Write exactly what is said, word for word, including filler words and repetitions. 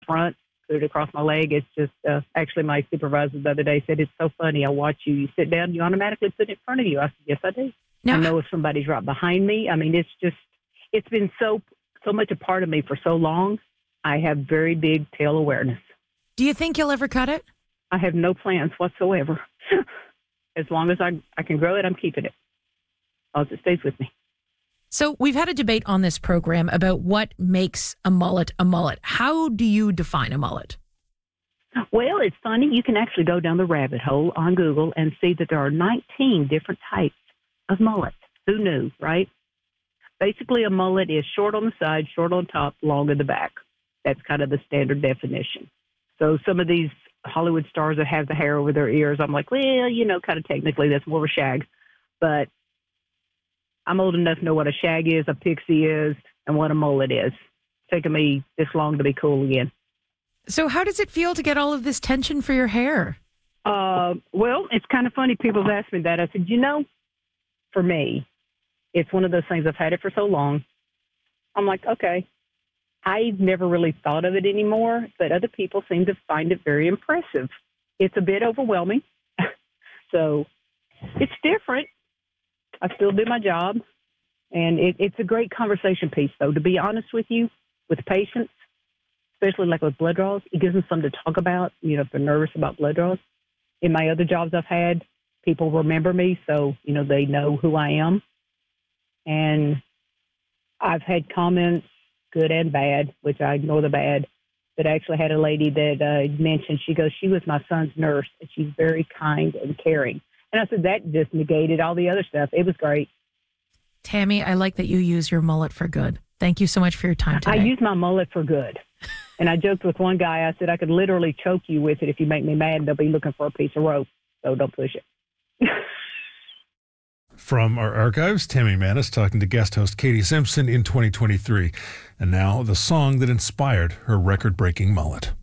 front, put it across my leg. It's just, uh, actually my supervisor the other day said, it's so funny. I watch you. You sit down, you automatically put it in front of you. I said, yes, I do. Now, I know if somebody's right behind me. I mean, it's just, it's been so, so much a part of me for so long. I have very big tail awareness. do you think you'll ever cut it? I have no plans whatsoever. As long as I, I can grow it, I'm keeping it. As it stays with me. So we've had a debate on this program about what makes a mullet a mullet. How do you define a mullet? Well, it's funny. You can actually go down the rabbit hole on Google and see that there are nineteen different types of mullet. Who knew, right? Basically, a mullet is short on the side, short on top, long in the back. That's kind of the standard definition. So some of these Hollywood stars that have the hair over their ears, I'm like, well, you know, kind of technically that's more of a shag. But I'm old enough to know what a shag is, a pixie is, and what a mullet is. It's taken me this long to be cool again. So how does it feel to get all of this tension for your hair? Uh, well, it's kind of funny. People have asked me that. I said, you know, for me, it's one of those things. I've had it for so long. I'm like, okay. I've never really thought of it anymore, but other people seem to find it very impressive. It's a bit overwhelming. So it's different. I still do my job. And it, it's a great conversation piece, though, to be honest with you, with patients, especially like with blood draws. It gives them something to talk about, you know, if they're nervous about blood draws. In my other jobs I've had, people remember me, so, you know, they know who I am. And I've had comments, good and bad, which I ignore the bad, but I actually had a lady that uh, mentioned, she goes, she was my son's nurse, and she's very kind and caring. And I said, that just negated all the other stuff. It was great. Tammy, I like that you use your mullet for good. Thank you so much for your time today. I use my mullet for good. And I joked with one guy, I said, I could literally choke you with it if you make me mad. They'll be looking for a piece of rope, so don't push it. From our archives, Tammy Manis talking to guest host Katie Simpson in twenty twenty-three. And now the song that inspired her record-breaking mullet.